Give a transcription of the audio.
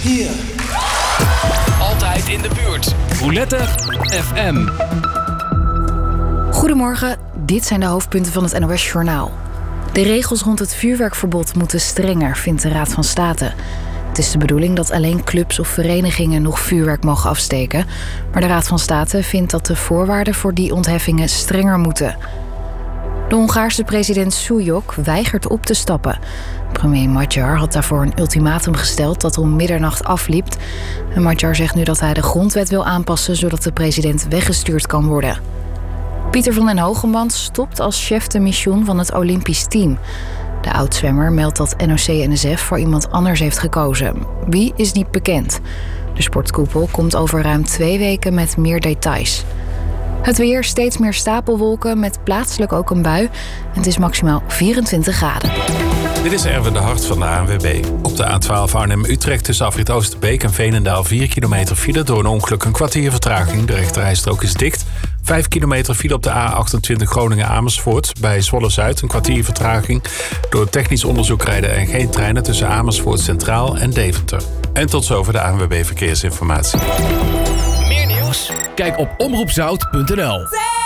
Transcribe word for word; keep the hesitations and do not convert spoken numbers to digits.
Hier. Altijd in de buurt. Roulette F M. Goedemorgen, dit zijn de hoofdpunten van het N O S-journaal. De regels rond het vuurwerkverbod moeten strenger, vindt de Raad van State. Het is de bedoeling dat alleen clubs of verenigingen nog vuurwerk mogen afsteken. Maar de Raad van State vindt dat de voorwaarden voor die ontheffingen strenger moeten. De Hongaarse president Súlyog weigert op te stappen. Premier Magyar had daarvoor een ultimatum gesteld dat om middernacht afliep. En Magyar zegt nu dat hij de grondwet wil aanpassen zodat de president weggestuurd kan worden. Pieter van den Hogeband stopt als chef de mission van het Olympisch team. De oud-zwemmer meldt dat N O C-N S F voor iemand anders heeft gekozen. Wie is niet bekend. De sportkoepel komt over ruim twee weken met meer details. Het weer, steeds meer stapelwolken met plaatselijk ook een bui. En het is maximaal vierentwintig graden. Dit is Erwin de Hart van de A N W B. Op de A twaalf Arnhem-Utrecht tussen afrit Oosterbeek en Veenendaal vier kilometer file. Door een ongeluk een kwartier vertraging. De rechterrijstrook is dicht. vijf kilometer file op de A achtentwintig Groningen-Amersfoort. Bij Zwolle-Zuid een kwartier vertraging. Door technisch onderzoek rijden er geen treinen tussen Amersfoort Centraal en Deventer. En tot zover de A N W B Verkeersinformatie. Meer nieuws? Kijk op omroep zout punt n l.